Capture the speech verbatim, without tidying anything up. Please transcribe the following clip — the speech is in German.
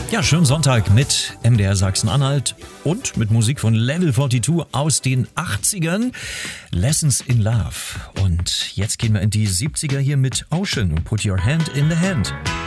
Ja, schönen Sonntag mit M D R Sachsen-Anhalt und mit Musik von Level zweiundvierzig aus den achtzigern. Lessons in Love. Und jetzt gehen wir in die siebziger hier mit Ocean und Put Your Hand in the Hand.